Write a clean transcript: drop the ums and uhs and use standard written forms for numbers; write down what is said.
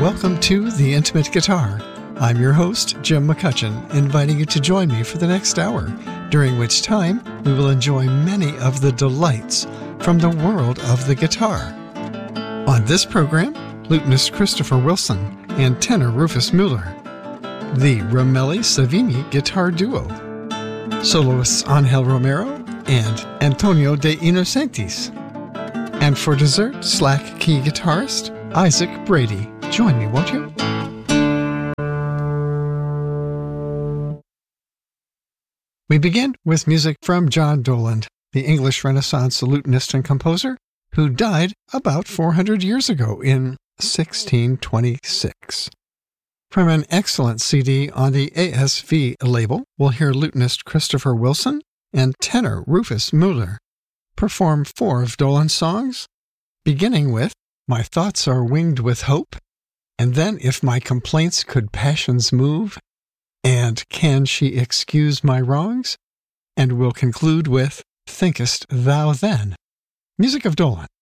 Welcome to The Intimate Guitar. I'm your host, Jim McCutcheon, inviting you to join me for the next hour, during which time we will enjoy many of the delights from the world of the guitar. On this program, lutenist Christopher Wilson and tenor Rufus Mueller, the Ramelli-Savini guitar duo, soloists Angel Romero and Antonio de Inocentis, and for dessert, slack key guitarist Isaac Brady. Join me, won't you? We begin with music from John Doland, the English Renaissance lutenist and composer, who died about 400 years ago in 1626. From an excellent CD on the ASV label, we'll hear lutenist Christopher Wilson and tenor Rufus Mueller perform 4 of Doland's songs, beginning with My Thoughts Are Winged with Hope, and then If My Complaints Could Passions Move, and Can She Excuse My Wrongs? And we'll conclude with Thinkest Thou Then? Music of Doland.